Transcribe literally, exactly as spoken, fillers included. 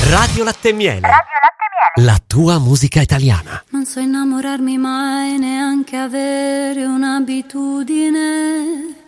Radio Latte e Miele. Radio Latte e Miele. La tua musica italiana. Non so innamorarmi mai, neanche avere un'abitudine.